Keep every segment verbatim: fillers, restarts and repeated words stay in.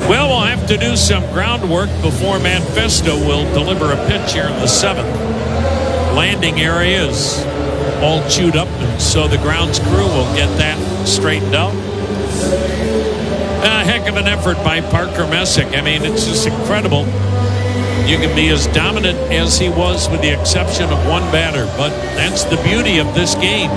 Well, we'll have to do some groundwork before Manifesto will deliver a pitch here in the seventh. Landing area is all chewed up, and so the grounds crew will get that straightened out. A heck of an effort by Parker Messick. I mean, it's just incredible. You can be as dominant as he was with the exception of one batter, but that's the beauty of this game.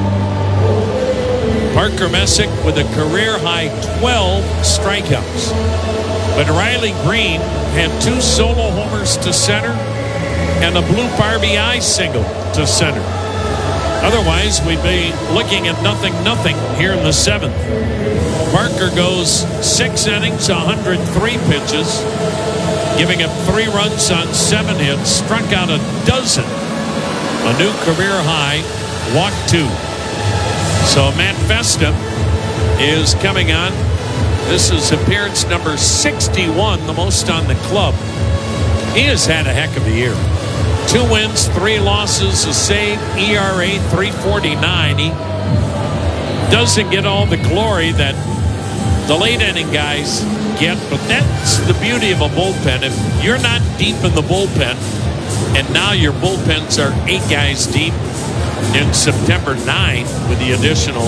Parker Messick with a career-high twelve strikeouts. But Riley Green had two solo homers to center and a bloop R B I single to center. Otherwise, we'd be looking at nothing, nothing here in the seventh. Parker goes six innings, one hundred three pitches, giving up three runs on seven hits, struck out a dozen. A new career high, walked two. So Matt Festa is coming on. This is appearance number sixty-one, the most on the club. He has had a heck of a year. Two wins, three losses, a save, E R A three forty-nine. He doesn't get all the glory that the late inning guys get, but that's the beauty of a bullpen. If you're not deep in the bullpen, and now your bullpens are eight guys deep in September ninth with the additional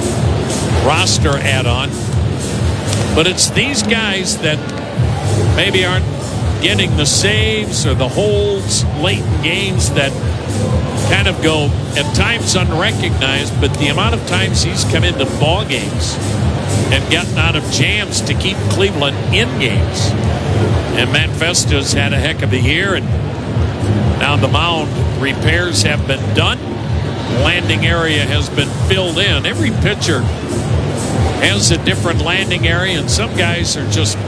roster add-on. But it's these guys that maybe aren't getting the saves or the holds late in games that kind of go at times unrecognized, but the amount of times he's come into ball games and gotten out of jams to keep Cleveland in games. And Matt Festa's had a heck of a year, and now the mound repairs have been done. Landing area has been filled in. Every pitcher has a different landing area, and some guys are just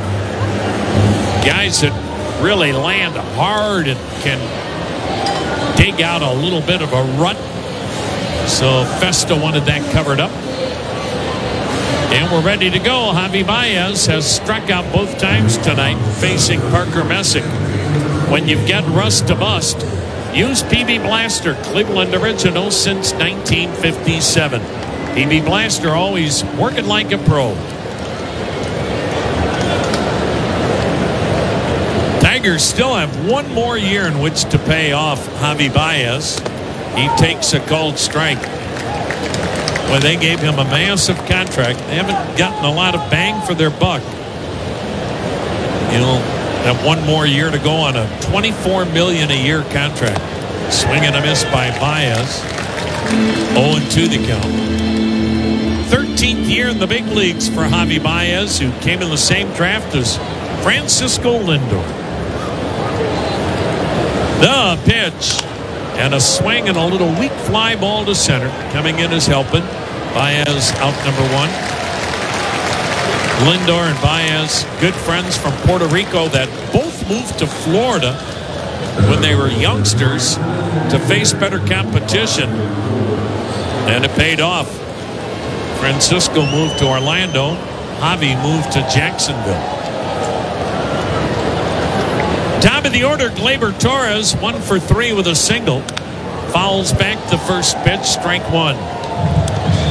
guys that really land hard and can dig out a little bit of a rut. So Festa wanted that covered up. And we're ready to go. Javi Baez has struck out both times tonight facing Parker Messick. When you've got rust to bust, use P B Blaster, Cleveland original since nineteen fifty-seven. P B Blaster always working like a pro. Tigers still have one more year in which to pay off Javi Baez. He takes a cold strike. Well, they gave him a massive contract. They haven't gotten a lot of bang for their buck. He'll have one more year to go on a twenty-four million dollars a year contract. Swing and a miss by Baez. oh and two the count. thirteenth year in the big leagues for Javi Baez, who came in the same draft as Francisco Lindor. The pitch, and a swing and a little weak fly ball to center. Coming in as helping. Baez out number one. Lindor and Baez, good friends from Puerto Rico that both moved to Florida when they were youngsters to face better competition, and it paid off. Francisco moved to Orlando. Javi moved to Jacksonville. Top of the order, Gleyber Torres, one for three with a single. Fouls back the first pitch, strike one.